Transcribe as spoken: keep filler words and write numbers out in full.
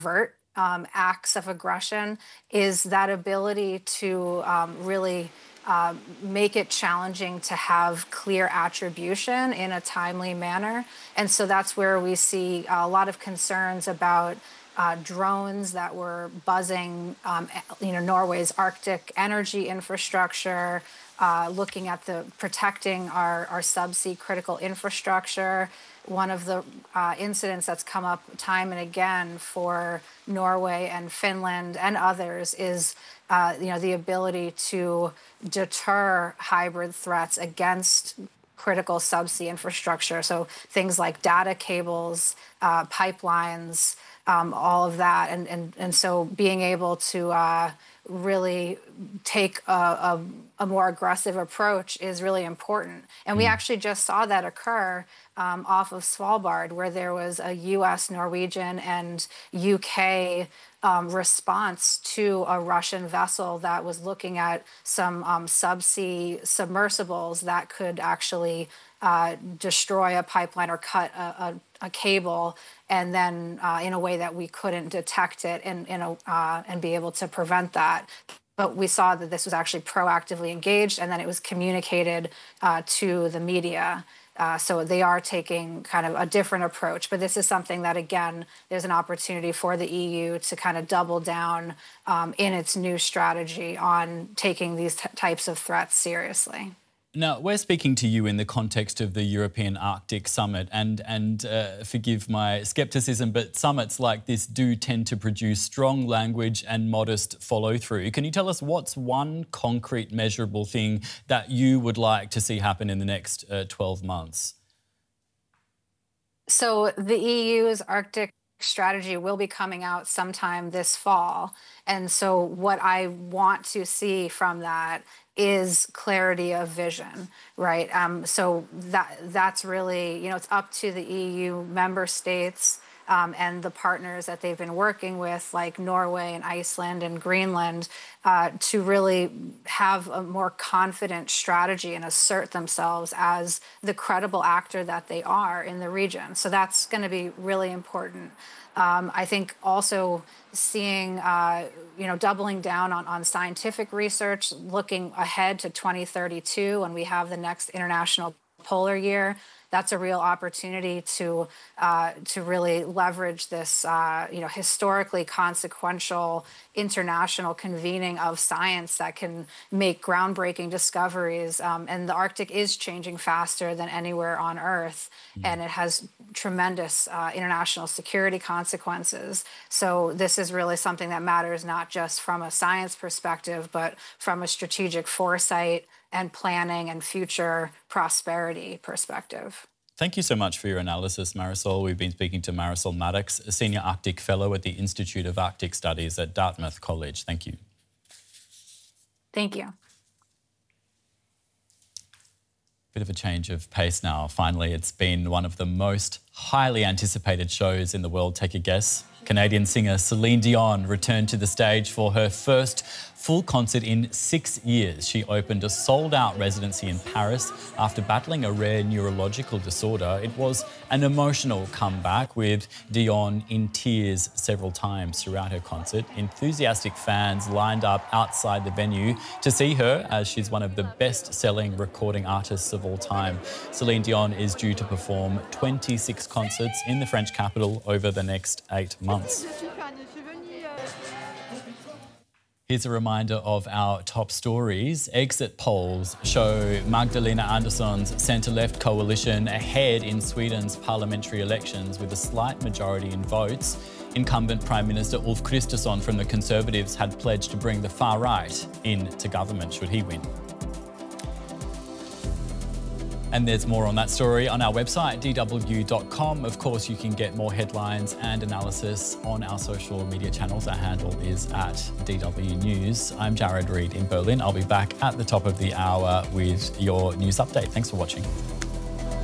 avert um, acts of aggression is that ability to um, really uh, make it challenging to have clear attribution in a timely manner. And so that's where we see a lot of concerns about uh, drones that were buzzing, um, you know, Norway's Arctic energy infrastructure, uh, looking at the protecting our, our subsea critical infrastructure. One of the uh, incidents that's come up time and again for Norway and Finland and others is, uh, you know, the ability to deter hybrid threats against critical subsea infrastructure. So things like data cables, uh, pipelines, um, all of that. And, and, and so being able to uh, really take a, a, a more aggressive approach is really important. And we actually just saw that occur um, off of Svalbard, where there was a U S, Norwegian, and U K um, response to a Russian vessel that was looking at some um, subsea submersibles that could actually uh, destroy a pipeline or cut a, a, a cable, and then uh, in a way that we couldn't detect it and, in a, uh, and be able to prevent that. But we saw that this was actually proactively engaged, and then it was communicated uh, to the media. Uh, so they are taking kind of a different approach. But this is something that, again, there's an opportunity for the E U to kind of double down um, in its new strategy on taking these t- types of threats seriously. Now, we're speaking to you in the context of the European Arctic Summit, and, and uh, forgive my scepticism, but summits like this do tend to produce strong language and modest follow-through. Can you tell us what's one concrete, measurable thing that you would like to see happen in the next uh, twelve months? So the E U's Arctic strategy will be coming out sometime this fall. And so what I want to see from that is clarity of vision, right? Um, so that that's really, you know, it's up to the E U member states um, and the partners that they've been working with, like Norway and Iceland and Greenland, uh, to really have a more confident strategy and assert themselves as the credible actor that they are in the region. So that's going to be really important. Um, I think also seeing, uh, you know, doubling down on, on scientific research, looking ahead to twenty thirty-two when we have the next International Polar Year. That's a real opportunity to uh, to really leverage this, uh, you know, historically consequential international convening of science that can make groundbreaking discoveries. Um, and the Arctic is changing faster than anywhere on Earth, mm. and it has tremendous uh, international security consequences. So this is really something that matters not just from a science perspective, but from a strategic foresight and planning and future prosperity perspective. Thank you so much for your analysis, Marisol. We've been speaking to Marisol Maddox, a Senior Arctic Fellow at the Institute of Arctic Studies at Dartmouth College. Thank you. Thank you. Bit of a change of pace now. Finally, it's been one of the most highly anticipated shows in the world. Take a guess. Canadian singer Celine Dion returned to the stage for her first full concert in six years. She opened a sold-out residency in Paris after battling a rare neurological disorder. It was an emotional comeback, with Dion in tears several times throughout her concert. Enthusiastic fans lined up outside the venue to see her, as she's one of the best-selling recording artists of all time. Celine Dion is due to perform twenty-six concerts in the French capital over the next eight months. Here's a reminder of our top stories. Exit polls show Magdalena Andersson's centre-left coalition ahead in Sweden's parliamentary elections with a slight majority in votes. Incumbent Prime Minister Ulf Kristersson from the Conservatives had pledged to bring the far right into government should he win. And there's more on that story on our website, d w dot com. Of course, you can get more headlines and analysis on our social media channels. Our handle is at D W News. I'm Jared Reid in Berlin. I'll be back at the top of the hour with your news update. Thanks for watching.